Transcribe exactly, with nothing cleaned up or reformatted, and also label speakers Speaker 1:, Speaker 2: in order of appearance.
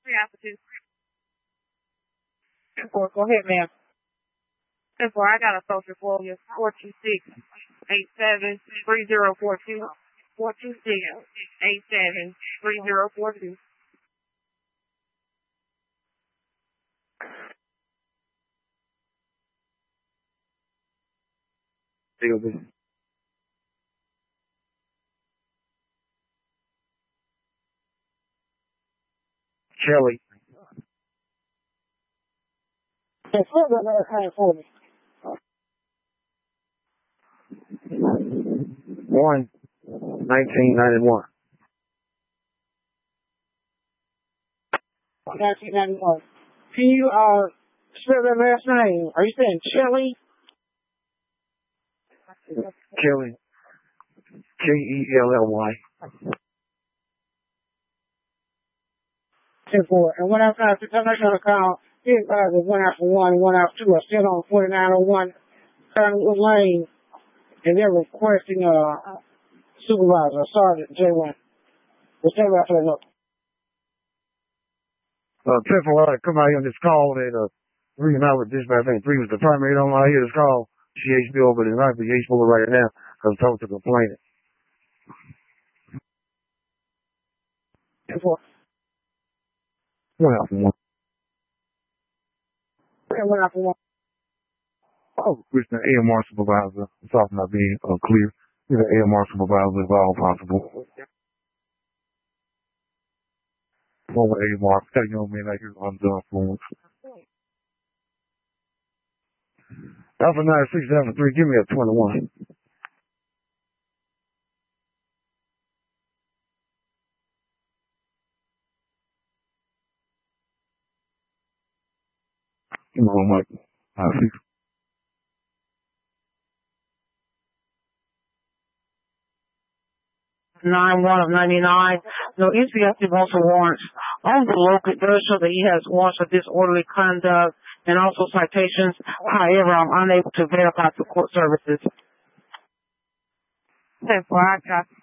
Speaker 1: Three after two.
Speaker 2: ten four, go ahead, ma'am.
Speaker 1: ten four, I got a social for you. four two six, eight seven, three zero four two. four two six, eight seven, three zero four two.
Speaker 3: Kelly.
Speaker 2: Yes, sir, that last name for me.
Speaker 3: One, nineteen ninety-one.
Speaker 2: nineteen ninety-one. Can you uh spell that last name? Are you saying Kelly?
Speaker 3: Kelly. K E L L Y.
Speaker 2: ten four. And when I found the international account, he advised of one after one, one after two are still on forty-nine oh one Cottonwood Lane, and they're requesting a uh, supervisor, Sergeant J one. What's that after that note?
Speaker 3: Uh, ten four, I come out here on this call at uh, three and hour dispatch. I think three was the primary. Don't lie here. This call. She H B over the night, but H B over right now because I'm told to complain.
Speaker 2: ten four.
Speaker 3: One out for one.
Speaker 2: And one after one.
Speaker 3: Oh, Christian, A M R supervisor. I'm talking about being uh, clear. He's an A M R supervisor if all possible. One with A M R. That young man like he's undone for us. Alpha nine six seven three, give me a twenty-one. Come on, Mike. Uh, six.
Speaker 2: nine one of ninety-nine. No inspective also warrants on the local does show that he has warrants for disorderly conduct and also citations. However, I'm unable to verify through court services.
Speaker 1: ten four, I got